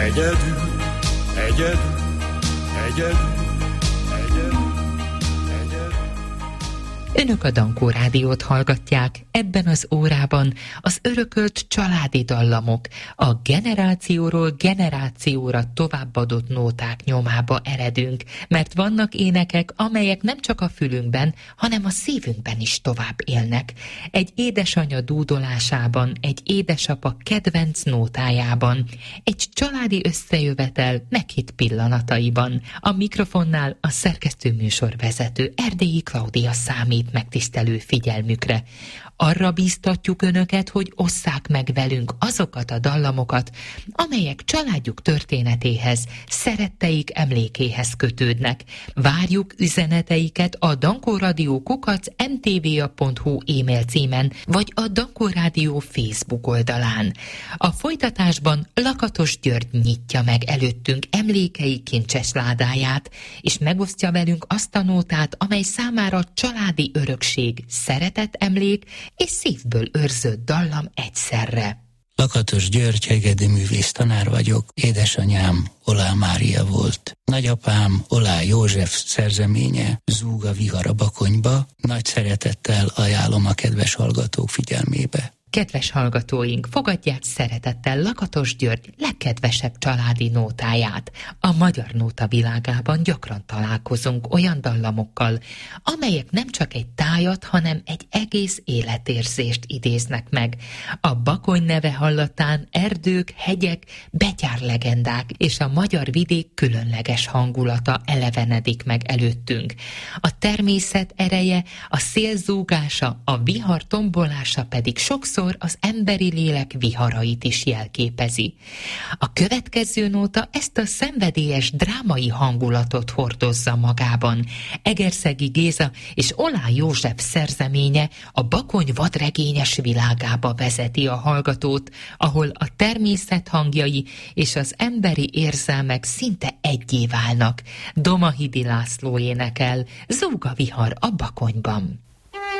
Egyedül, egyedül, egyedül, egyedül. Önök a Dankó Rádiót hallgatják. Ebben az órában az örökölt családi dallamok, a generációról generációra továbbadott nóták nyomába eredünk, mert vannak énekek, amelyek nem csak a fülünkben, hanem a szívünkben is tovább élnek. Egy édesanya dúdolásában, egy édesapa kedvenc nótájában, egy családi összejövetel meghitt pillanataiban. A mikrofonnál a szerkesztő műsorvezető Erdélyi Klaudia számít megtisztelő figyelmükre. Arra bíztatjuk önöket, hogy osszák meg velünk azokat a dallamokat, amelyek családjuk történetéhez, szeretteik emlékéhez kötődnek. Várjuk üzeneteiket a dankóradio@mtva.hu e-mail címen, vagy a Dankó Rádió Facebook oldalán. A folytatásban Lakatos György nyitja meg előttünk emlékei kincses ládáját, és megosztja velünk azt a nótát, amely számára családi örökség, szeretett emlék és szívből őrzött dallam egyszerre. Lakatos György, hegedűművész tanár vagyok, édesanyám Olá Mária volt. Nagyapám Olá József szerzeménye Zúg a vihar a Bakonyba, nagy szeretettel ajánlom a kedves hallgatók figyelmébe. Kedves hallgatóink, fogadják szeretettel Lakatos György legkedvesebb családi nótáját. A magyar nóta világában gyakran találkozunk olyan dallamokkal, amelyek nem csak egy tájat, hanem egy egész életérzést idéznek meg. A Bakony neve hallatán erdők, hegyek, betyárlegendák és a magyar vidék különleges hangulata elevenedik meg előttünk. A természet ereje, a szél zúgása, a vihar tombolása pedig sokszor az emberi lélek viharait is jelképezi. A következő nóta ezt a szenvedélyes drámai hangulatot hordozza magában. Egerszegi Géza és Olá József szerzeménye a Bakony vadregényes világába vezeti a hallgatót, ahol a természet hangjai és az emberi érzelmek szinte eggyé válnak. Domahidi László énekel, Zúg a vihar a Bakonyban.